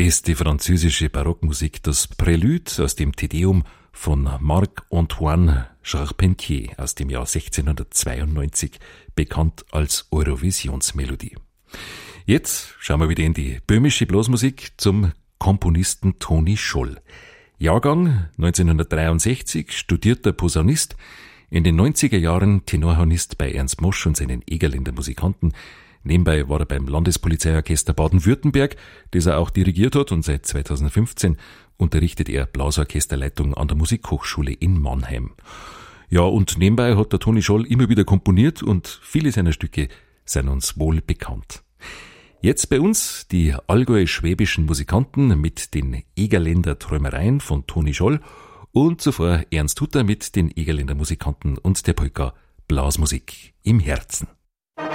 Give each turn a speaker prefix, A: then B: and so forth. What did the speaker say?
A: ist die französische Barockmusik, das Prälude aus dem Te Deum von Marc-Antoine Charpentier aus dem Jahr 1692, bekannt als Eurovisionsmelodie. Jetzt schauen wir wieder in die böhmische Blasmusik zum Komponisten Toni Scholl. Jahrgang 1963, studierter Posaunist, in den 90er Jahren Tenorhornist bei Ernst Mosch und seinen Egerländer Musikanten. Nebenbei war er beim Landespolizeiorchester Baden-Württemberg, das er auch dirigiert hat, und seit 2015 unterrichtet er Blasorchesterleitung an der Musikhochschule in Mannheim. Ja, und nebenbei hat der Toni Scholl immer wieder komponiert und viele seiner Stücke sind uns wohl bekannt. Jetzt bei uns die allgäu-schwäbischen Musikanten mit den Egerländer Träumereien von Toni Scholl und zuvor Ernst Hutter mit den Egerländer Musikanten und der Polka Blasmusik im Herzen.